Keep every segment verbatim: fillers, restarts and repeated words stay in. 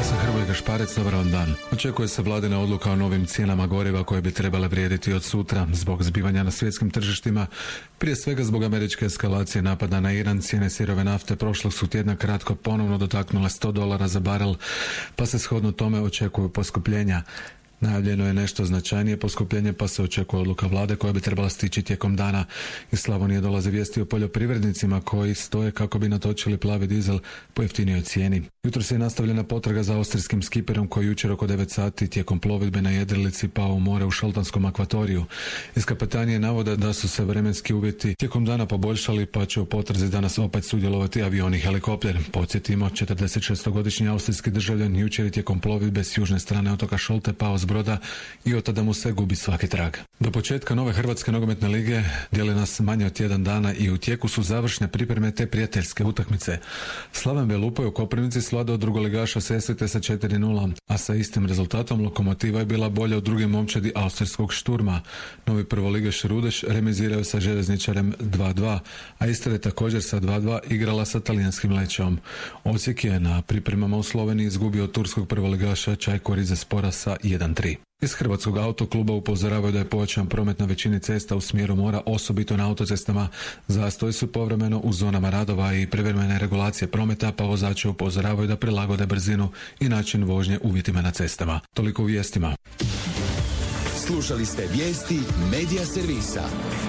Hrvoje Gašparec, dobar vam dan. Očekuje se vladina odluka o novim cijenama goriva koje bi trebale vrijediti od sutra zbog zbivanja na svjetskim tržištima. Prije svega zbog američke eskalacije napada na Iran, cijene sirove nafte prošlog su tjedna kratko ponovno dotaknule sto dolara za barel, pa se shodno tome očekuju poskupljenja. Najavljeno je nešto značajnije poskupljenje, pa se očekuje odluka vlade koja bi trebala stići tijekom dana. Iz Slavonije dolaze vijesti o poljoprivrednicima koji stoje kako bi natočili plavi dizel po jeftinijoj cijeni. Jutro se je nastavljena potraga za austrijskim skiperom koji jučer oko devet sati tijekom plovidbe na jedrilici pao u more u Šoltanskom akvatoriju. Iz kapetanije navode da su se vremenski uvjeti tijekom dana poboljšali, pa će u potrazi danas opet sudjelovati avion i helikopter. Podsjetimo, četrdesetšestogodišnji austrijski državljan jučer je tijekom plovidbe s južne strane otoka Šolte pao s broda i od tada mu se gubi svaki trag. Do početka nove Hrvatske nogometne lige dijeli nas manje od tjedan dana i u tijeku su završne pripreme te prijateljske utakmice. Slaven Belupo je u Koprivnici svladao drugoligaša Sesvete sa četiri nula, a sa istim rezultatom Lokomotiva je bila bolja od druge momčadi austrijskog Šturma. Novi prvoligaš Rudeš remizirao sa Željezničarem dva dva, a Istra je također sa dva dva igrala sa talijanskim Lečom. Osijek je na pripremama u Sloveniji izgubio od turskog prvoligaša Čajko Rizespora sa jedan tri. Iz Hrvatskog autokluba upozoravaju da je povećan promet na većini cesta u smjeru mora, osobito na autocestama. Zastoji su povremeno u zonama radova i privremene regulacije prometa, pa vozači upozoravaju da prilagode brzinu i način vožnje uvjetima na cestama. Toliko u vijestima. Slušali ste vijesti Medija servisa.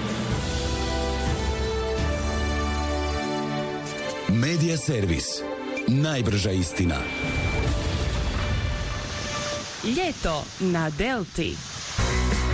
Medija servis. Najbrža istina. Ljeto na Delti.